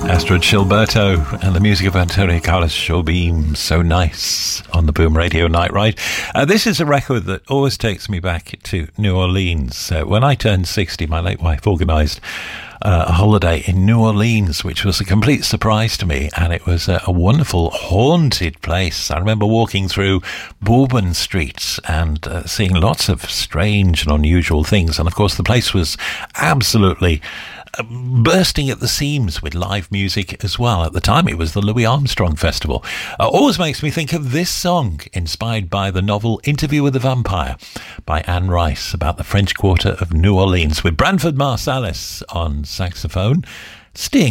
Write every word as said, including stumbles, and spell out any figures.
Astrid Gilberto and the music of Antonio Carlos Jobim, So Nice, on the Boom Radio Night Ride. Uh, this is a record that always takes me back to New Orleans. Uh, when I turned sixty, my late wife organised uh, a holiday in New Orleans, which was a complete surprise to me, and it was a, a wonderful, haunted place. I remember walking through Bourbon Street and uh, seeing lots of strange and unusual things, and of course the place was absolutely bursting at the seams with live music as well. At the time it was the Louis Armstrong Festival. Uh, always makes me think of this song, inspired by the novel Interview with the Vampire by Anne Rice, about the French Quarter of New Orleans, with Branford Marsalis on saxophone, Sting